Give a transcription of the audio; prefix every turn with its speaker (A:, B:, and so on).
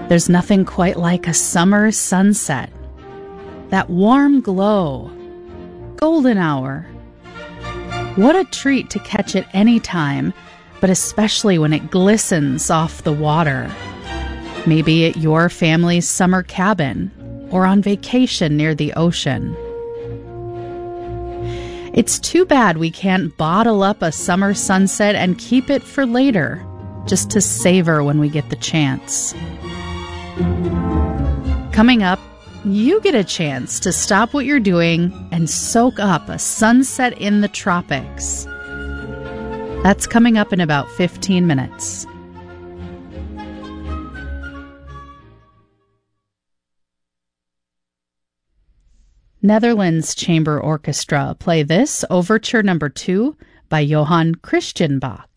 A: There's nothing quite like a summer sunset. That warm glow. Golden hour. What a treat to catch it any time, but especially when it glistens off the water. Maybe at your family's summer cabin or on vacation near the ocean. It's too bad we can't bottle up a summer sunset and keep it for later, just to savor when we get the chance. Coming up, you get a chance to stop what you're doing and soak up a sunset in the tropics. That's coming up in about 15 minutes. Netherlands Chamber Orchestra play this Overture No. 2 by Johann Christian Bach.